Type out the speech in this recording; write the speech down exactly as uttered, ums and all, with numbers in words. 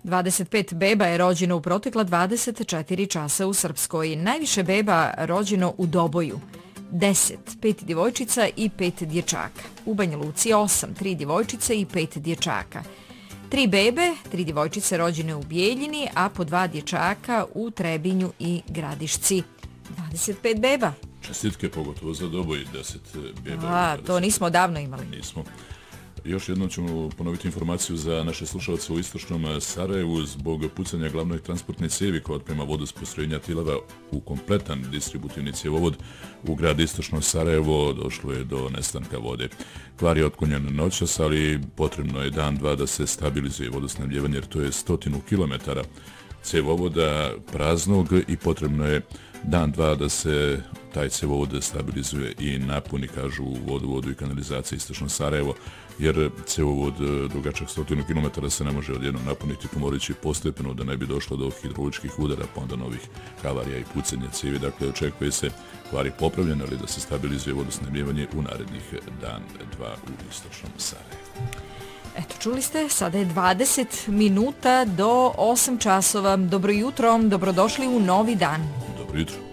dvadeset pet beba je rođeno u protekla dvadeset četiri časa u Srpskoj. Najviše beba rođeno u Doboju. deset, pet djevojčica i pet dječaka. U Banja Luci osam, tri djevojčice i pet dječaka. Tri bebe, tri djevojčice rođene u Bijeljini, a po dva dječaka u Trebinju i Gradišci. dvadeset pet beba. Čestitke pogotovo za Doboj, deset beba. A, to nismo davno imali. Nismo. Još jednom ćemo ponoviti informaciju za naše slušalce u istočnom Sarajevu. Zbog pucanja glavnoj transportne cijevi koja otprema vodu s postrojenja Tilava u kompletan distributivni cjevovod u grad istočno Sarajevo došlo je do nestanka vode. Kvar je otklonjen noćas, ali potrebno je dan, dva da se stabilizuje vodosnabdjevanje jer to je stotinu kilometara cjevovoda praznog i potrebno je dan, dva da se taj cjevovod stabilizuje i napuni, kažu u vodu, vodu i kanalizacije istočno Sarajevo, jer cjevovod dugačak stotinu kilometara se ne može odjednom napuniti, pomorići postepeno da ne bi došlo do hidrauličkih udara, pa onda novih havarija i pucanja cijevi. Dakle, očekuje se kvar je popravljen, ali da se stabilizuje vodosnabdjevanje u narednih dan, dva u istočnom Sarajevu. Eto, čuli ste, sada je dvadeset minuta do osam časova. Dobro jutro, dobrodošli u novi dan. Dobro jutro.